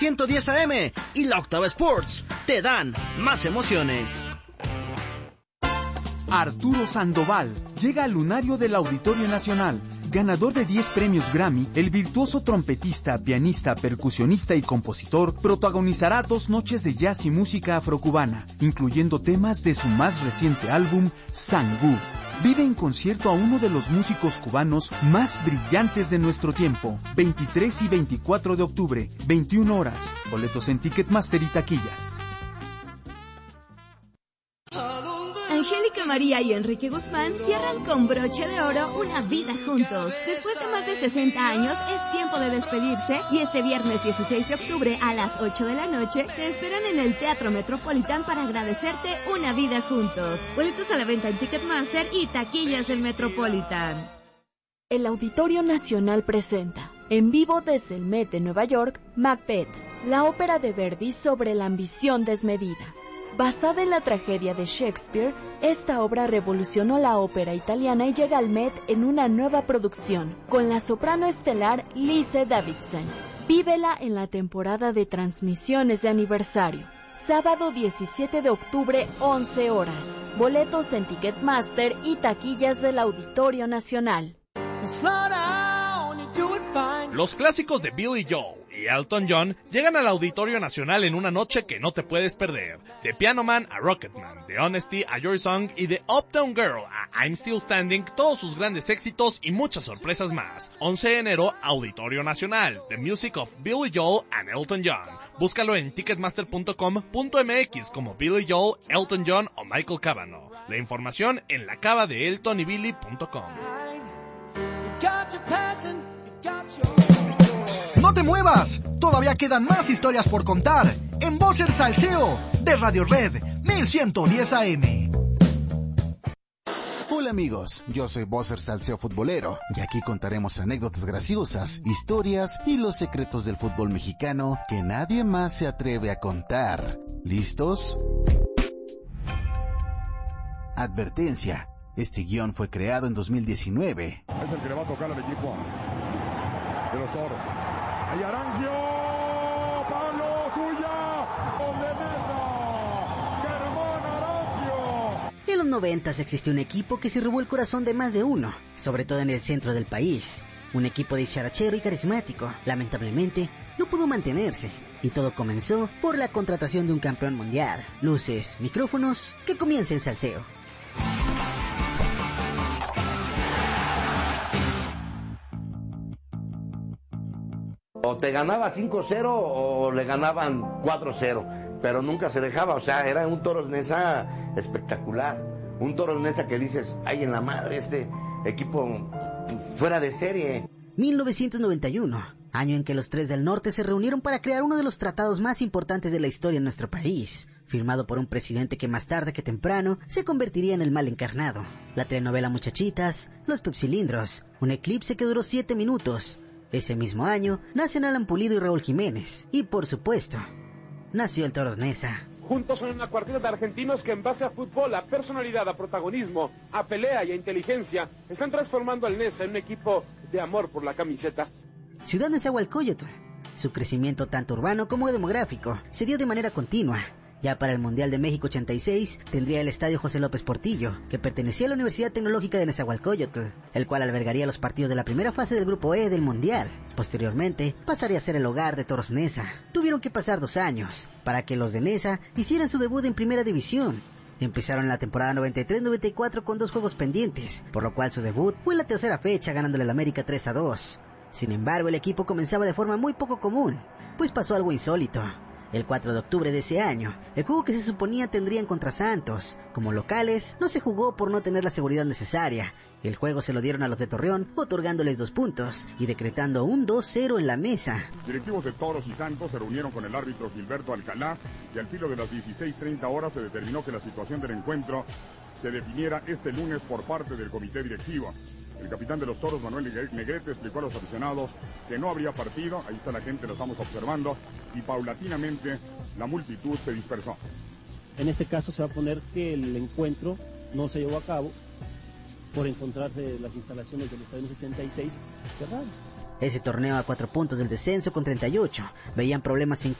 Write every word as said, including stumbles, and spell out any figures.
ciento diez A M y la Octava Sports te dan más emociones. Arturo Sandoval llega al lunario del Auditorio Nacional. Ganador de diez premios Grammy, el virtuoso trompetista, pianista, percusionista y compositor protagonizará dos noches de jazz y música afrocubana, incluyendo temas de su más reciente álbum, Sangú. Vive en concierto a uno de los músicos cubanos más brillantes de nuestro tiempo. veintitrés y veinticuatro de octubre, veintiuna horas. Boletos en Ticketmaster y taquillas. Angélica María y Enrique Guzmán cierran con broche de oro una vida juntos. Después de más de sesenta años, es tiempo de despedirse y este viernes dieciséis de octubre a las ocho de la noche te esperan en el Teatro Metropolitan para agradecerte una vida juntos. Boletos a la venta en Ticketmaster y taquillas del Metropolitan. El Auditorio Nacional presenta, en vivo desde el Met de Nueva York, Macbeth, la ópera de Verdi sobre la ambición desmedida. Basada en la tragedia de Shakespeare, esta obra revolucionó la ópera italiana y llega al Met en una nueva producción, con la soprano estelar Lise Davidson. Vívela en la temporada de transmisiones de aniversario. Sábado diecisiete de octubre, once horas. Boletos en Ticketmaster y taquillas del Auditorio Nacional. Los clásicos de Billy Joel y Elton John llegan al Auditorio Nacional en una noche que no te puedes perder. De Piano Man a Rocketman, de Honesty a Your Song y de Uptown Girl a I'm Still Standing, todos sus grandes éxitos y muchas sorpresas más. once de enero, Auditorio Nacional, The Music of Billy Joel and Elton John. Búscalo en ticketmaster punto com punto m x como Billy Joel, Elton John o Michael Cavanaugh. La información en la cava de elton y billy punto com. ¡No te muevas! Todavía quedan más historias por contar en Voces Salseo de Radio Red mil ciento diez A M. Hola amigos, yo soy Vocer Salseo Futbolero y aquí contaremos anécdotas graciosas, historias y los secretos del fútbol mexicano que nadie más se atreve a contar. ¿Listos? Advertencia. Este guión fue creado en dos mil diecinueve. Es el que le va a tocar al equipo de los Toros. ¡Hay Arangio! ¡Pablo Suya! ¡Gol de Mesa! ¡Germán Arangio! En los noventas existió un equipo que se robó el corazón de más de uno, sobre todo en el centro del país. Un equipo dicharachero y carismático. Lamentablemente, no pudo mantenerse. Y todo comenzó por la contratación de un campeón mundial. Luces, micrófonos, que comience el salseo. O te ganaba cinco cero o le ganaban cuatro cero, pero nunca se dejaba, o sea, era un Toros Neza espectacular, un Toros Neza que dices, ay en la madre, este equipo fuera de serie. mil novecientos noventa y uno, año en que los tres del norte se reunieron para crear uno de los tratados más importantes de la historia en nuestro país, firmado por un presidente que más tarde que temprano se convertiría en el mal encarnado. La telenovela Muchachitas, los Pepsilindros, un eclipse que duró siete minutos. Ese mismo año nacen Alan Pulido y Raúl Jiménez. Y por supuesto, nació el Toros Neza. Juntos son una cuarteta de argentinos que en base a fútbol, a personalidad, a protagonismo, a pelea y a inteligencia, están transformando al Neza en un equipo de amor por la camiseta. Ciudad Nezahualcóyotl. Su crecimiento tanto urbano como demográfico se dio de manera continua. Ya para el Mundial de México ochenta y seis tendría el Estadio José López Portillo, que pertenecía a la Universidad Tecnológica de Nezahualcóyotl, el cual albergaría los partidos de la primera fase del Grupo E del Mundial. Posteriormente, pasaría a ser el hogar de Toros Neza. Tuvieron que pasar dos años para que los de Neza hicieran su debut en Primera División. Empezaron la temporada noventa y tres noventa y cuatro con dos juegos pendientes, por lo cual su debut fue en la tercera fecha ganándole al América tres a dos. Sin embargo, el equipo comenzaba de forma muy poco común, pues pasó algo insólito. El cuatro de octubre de ese año, el juego que se suponía tendrían contra Santos, como locales, no se jugó por no tener la seguridad necesaria. El juego se lo dieron a los de Torreón, otorgándoles dos puntos y decretando un dos cero en la mesa. Directivos de Toros y Santos se reunieron con el árbitro Gilberto Alcalá y al filo de las dieciséis treinta horas se determinó que la situación del encuentro se definiera este lunes por parte del comité directivo. El capitán de los Toros, Manuel Negrete, explicó a los aficionados que no habría partido, ahí está la gente, lo estamos observando, y paulatinamente la multitud se dispersó. En este caso se va a poner que el encuentro no se llevó a cabo por encontrarse las instalaciones del Estadio ochenta y seis cerradas. Ese torneo a cuatro puntos del descenso con treinta y ocho, veían problemas en